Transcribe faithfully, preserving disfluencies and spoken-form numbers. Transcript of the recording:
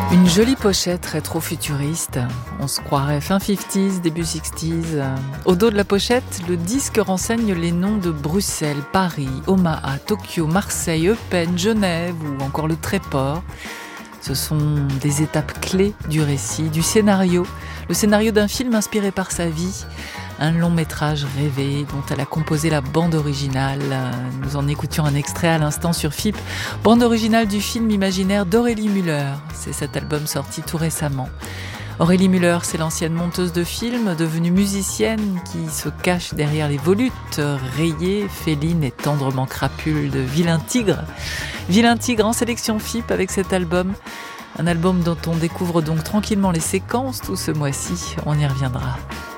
Une jolie pochette rétro-futuriste. On se croirait fin cinquantaise, début sixties. Au dos de la pochette, le disque renseigne les noms de Bruxelles, Paris, Omaha, Tokyo, Marseille, Eupen, Genève ou encore le Tréport. Ce sont des étapes clés du récit, du scénario. Le scénario d'un film inspiré par sa vie. Un long métrage rêvé dont elle a composé la bande originale. Nous en écoutions un extrait à l'instant sur F I P. Bande originale du film imaginaire d'Aurélie Müller. C'est cet album sorti tout récemment. Aurélie Müller, c'est l'ancienne monteuse de films, devenue musicienne qui se cache derrière les volutes rayées, félines et tendrement crapules de Vilain Tigre. Vilain Tigre en sélection F I P avec cet album. Un album dont on découvre donc tranquillement les séquences tout ce mois-ci. On y reviendra.